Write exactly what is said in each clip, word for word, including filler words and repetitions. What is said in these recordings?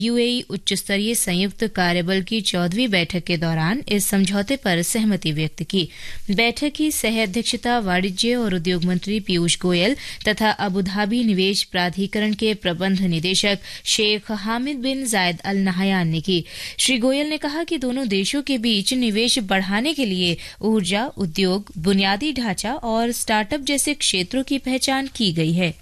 UAE उच्च स्तरीय संयुक्त कार्यबल की चौदहवीं बैठक के दौरान इस समझौते पर सहमति व्यक्त की। बैठक की सह अध्यक्षता वाणिज्य और उद्योग मंत्री पीयूष गोयल तथा अबू धाबी निवेश प्राधिकरण के प्रबंध निदेशक शेख हामिद बिन जायद अल नहयान ने की। श्री गोयल ने कहा कि दोनों देशों के बीच निवेश बढ़ाने के लिए ऊर्जा, उद्योग, बुनियादी ढांचा और स्टार्टअप जैसे क्षेत्रों की पहचान की गई है।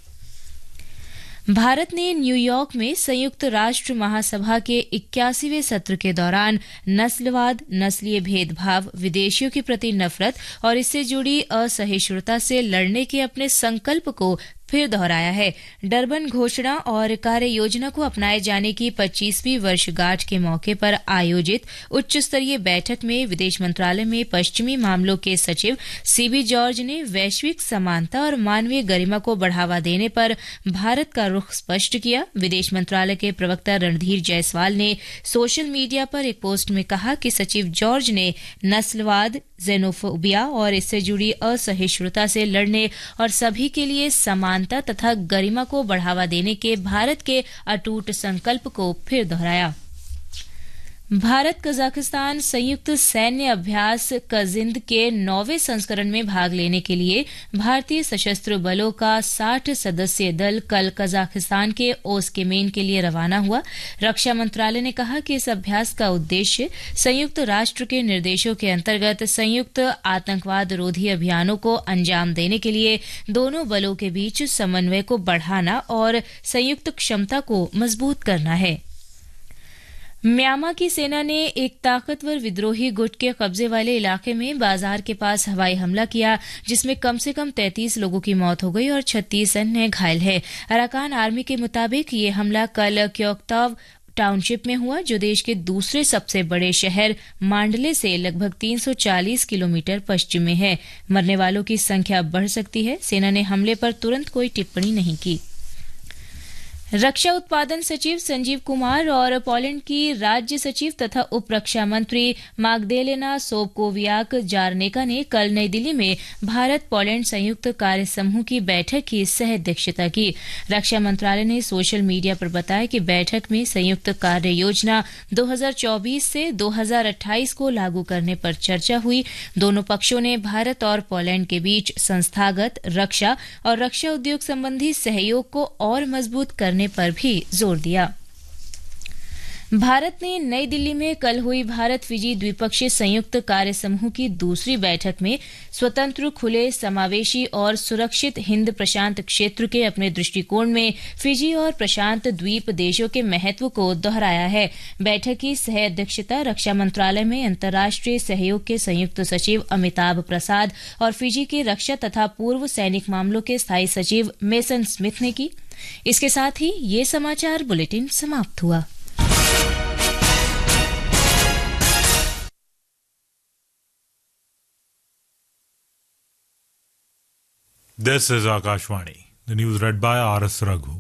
भारत ने न्यूयॉर्क में संयुक्त राष्ट्र महासभा के इक्यासीवें सत्र के दौरान नस्लवाद, नस्लीय भेदभाव, विदेशियों के प्रति नफरत और इससे जुड़ी असहिष्णुता से लड़ने के अपने संकल्प को फिर दोहराया है। डरबन घोषणा और कार्य योजना को अपनाए जाने की पच्चीसवीं वर्षगांठ के मौके पर आयोजित उच्च स्तरीय बैठक में विदेश मंत्रालय में पश्चिमी मामलों के सचिव सीबी जॉर्ज ने वैश्विक समानता और मानवीय गरिमा को बढ़ावा देने पर भारत का रुख स्पष्ट किया। विदेश मंत्रालय के प्रवक्ता रणधीर जायसवाल ने सोशल मीडिया पर एक पोस्ट में कहा कि सचिव जॉर्ज ने नस्लवाद, जेनोफोबिया और इससे जुड़ी असहिष्णुता से लड़ने और सभी के लिए समानता तथा गरिमा को बढ़ावा देने के भारत के अटूट संकल्प को फिर दोहराया। भारत कजाकिस्तान संयुक्त सैन्य अभ्यास कजिंद के नौवें संस्करण में भाग लेने के लिए भारतीय सशस्त्र बलों का साठ सदस्यीय दल कल कजाकिस्तान के ओस्केमेन के लिए रवाना हुआ। रक्षा मंत्रालय ने कहा कि इस अभ्यास का उद्देश्य संयुक्त राष्ट्र के निर्देशों के अंतर्गत संयुक्त आतंकवाद रोधी अभियानों को अंजाम देने के लिए दोनों बलों के बीच समन्वय को बढ़ाना और संयुक्त क्षमता को मजबूत करना है। म्यांमार की सेना ने एक ताकतवर विद्रोही गुट के कब्जे वाले इलाके में बाजार के पास हवाई हमला किया, जिसमें कम से कम तैंतीस लोगों की मौत हो गई और छत्तीस अन्य घायल हैं। अराकान आर्मी के मुताबिक ये हमला कल क्योक्ताव टाउनशिप में हुआ, जो देश के दूसरे सबसे बड़े शहर मांडले से लगभग तीन सौ चालीस किलोमीटर पश्चिम में है। मरने वालों की संख्या बढ़ सकती है। सेना ने हमले पर तुरंत कोई टिप्पणी नहीं की। रक्षा उत्पादन सचिव संजीव कुमार और पोलैंड की राज्य सचिव तथा उप रक्षा मंत्री माग्देलेना सोबकोवियाक जारनेका ने कल नई दिल्ली में भारत पोलैंड संयुक्त कार्य समूह की बैठक की सह अध्यक्षता की। रक्षा मंत्रालय ने सोशल मीडिया पर बताया कि बैठक में संयुक्त कार्य योजना दो हज़ार चौबीस से दो हज़ार अट्ठाईस को लागू करने पर चर्चा हुई। दोनों पक्षों ने भारत और पोलैंड के बीच संस्थागत रक्षा और रक्षा उद्योग संबंधी सहयोग को और मजबूत करने पर भी जोर दिया। भारत ने नई दिल्ली में कल हुई भारत फिजी द्विपक्षीय संयुक्त कार्य समूह की दूसरी बैठक में स्वतंत्र, खुले, समावेशी और सुरक्षित हिंद प्रशांत क्षेत्र के अपने दृष्टिकोण में फिजी और प्रशांत द्वीप देशों के महत्व को दोहराया है। बैठक की सह अध्यक्षता रक्षा मंत्रालय में अंतर्राष्ट्रीय सहयोग के संयुक्त सचिव अमिताभ प्रसाद और फिजी के रक्षा तथा पूर्व सैनिक मामलों के स्थायी सचिव मेसन स्मिथ ने की। इसके साथ ही ये समाचार बुलेटिन समाप्त हुआ। This is Akashvani. The news read by R S Raghu.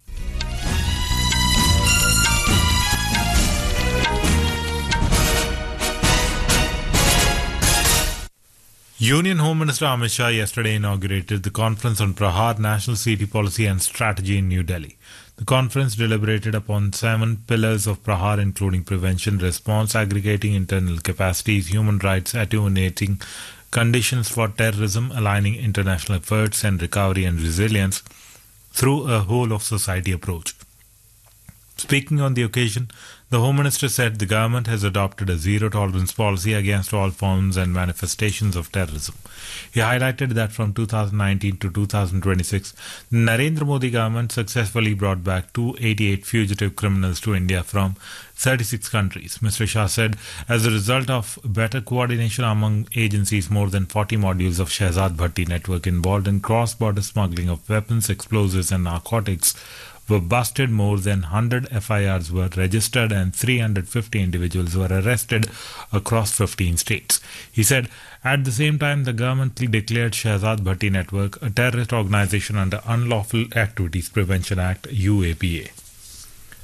Union Home Minister Amit Shah yesterday inaugurated the Conference on Prahar, National City Policy and Strategy in New Delhi. The conference deliberated upon seven pillars of Prahar, including prevention, response, aggregating internal capacities, human rights, attenuating conditions for terrorism, aligning international efforts and recovery and resilience through a whole-of-society approach. Speaking on the occasion, the Home Minister said the government has adopted a zero-tolerance policy against all forms and manifestations of terrorism. He highlighted that from two thousand nineteen to two thousand twenty-six, the Narendra Modi government successfully brought back two hundred eighty-eight fugitive criminals to India from thirty-six countries. Mister Shah said, as a result of better coordination among agencies, more than forty modules of Shehzad Bhatti network involved in cross-border smuggling of weapons, explosives and narcotics were busted, more than one hundred F I Rs were registered and three hundred fifty individuals were arrested across fifteen states. He said, at the same time, the government declared Shehzad Bhatti Network a terrorist organization under Unlawful Activities Prevention Act, U A P A.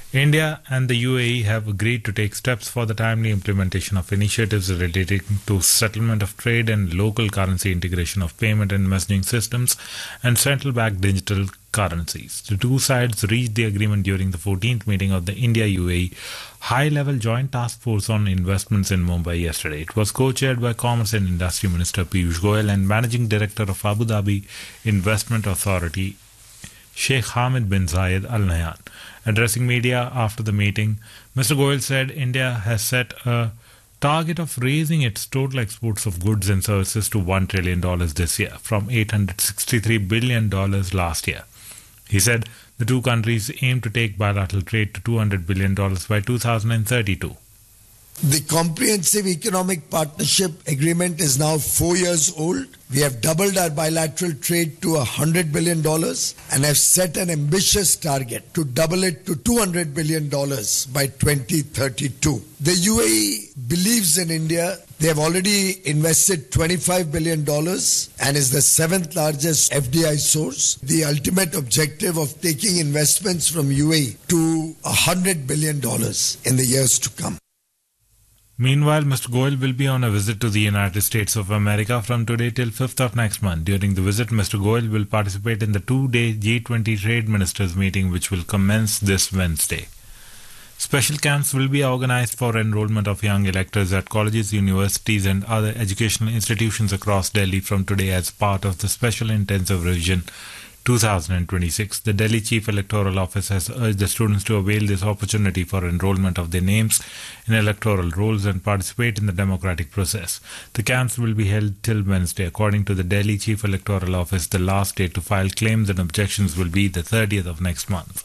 India and the U A E have agreed to take steps for the timely implementation of initiatives relating to settlement of trade and local currency integration of payment and messaging systems and central bank digital currencies. The two sides reached the agreement during the fourteenth meeting of the India-U A E High-Level Joint Task Force on Investments in Mumbai yesterday. It was co-chaired by Commerce and Industry Minister Piyush Goyal and Managing Director of Abu Dhabi Investment Authority Sheikh Hamid bin Zayed Al Nahyan. Addressing media after the meeting, Mister Goyal said India has set a target of raising its total exports of goods and services to one trillion dollars this year, from eight hundred sixty-three billion dollars last year. He said the two countries aim to take bilateral trade to two hundred billion dollars by two thousand thirty-two. The Comprehensive Economic Partnership Agreement is now four years old. We have doubled our bilateral trade to one hundred billion dollars and have set an ambitious target to double it to two hundred billion dollars by twenty thirty-two. The U A E believes in India. They have already invested twenty-five billion dollars and is the seventh largest F D I source. The ultimate objective of taking investments from U A E to one hundred billion dollars in the years to come. Meanwhile, Mister Goyal will be on a visit to the United States of America from today till fifth of next month. During the visit, Mister Goyal will participate in the two-day G twenty Trade Ministers meeting, which will commence this Wednesday. Special camps will be organized for enrollment of young electors at colleges, universities and other educational institutions across Delhi from today as part of the Special Intensive Revision two thousand twenty-six. The Delhi Chief Electoral Office has urged the students to avail this opportunity for enrollment of their names in electoral rolls and participate in the democratic process. The camps will be held till Wednesday. According to the Delhi Chief Electoral Office, the last date to file claims and objections will be the thirtieth of next month.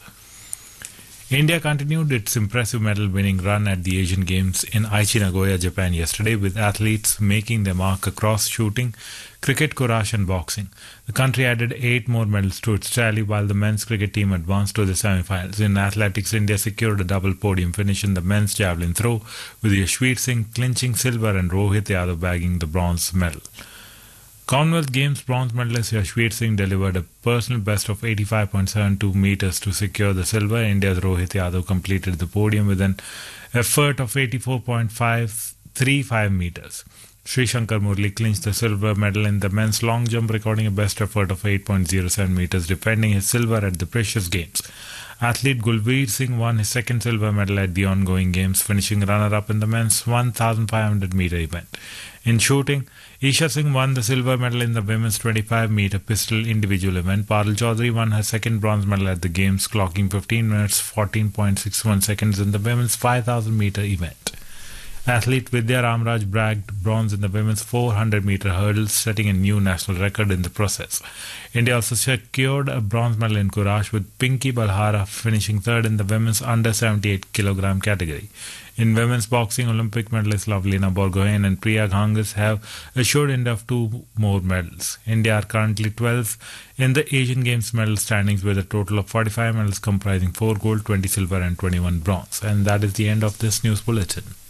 India continued its impressive medal-winning run at the Asian Games in Aichi, Nagoya, Japan yesterday, with athletes making their mark across shooting, cricket, courage and boxing. The country added eight more medals to its tally while the men's cricket team advanced to the semi-finals. In athletics, India secured a double podium finish in the men's javelin throw, with Yashveer Singh clinching silver and Rohit Yadav bagging the bronze medal. Commonwealth Games bronze medalist Yashveer Singh delivered a personal best of eighty-five point seven two meters to secure the silver. India's Rohit Yadav completed the podium with an effort of eighty-four point five three five meters. Sri Shankar Murli clinched the silver medal in the men's long jump, recording a best effort of eight point zero seven meters, defending his silver at the Precious Games. Athlete Gulveer Singh won his second silver medal at the ongoing games, finishing runner-up in the men's one thousand five hundred meter event. In shooting, Isha Singh won the silver medal in the women's twenty-five meter pistol individual event. Parul Chaudhary won her second bronze medal at the games, clocking fifteen minutes fourteen point six one seconds in the women's five thousand meter event. Athlete Vidya Ramraj bagged bronze in the women's four hundred meter hurdles, setting a new national record in the process. India also secured a bronze medal in courage, with Pinky Balhara finishing third in the women's under seventy-eight kilogram category. In women's boxing, Olympic medalists Lovelina Borgohain and Priya Ghangas have assured India of two more medals. India are currently twelfth in the Asian Games medal standings, with a total of forty-five medals comprising four gold, twenty silver and twenty-one bronze. And that is the end of this news bulletin.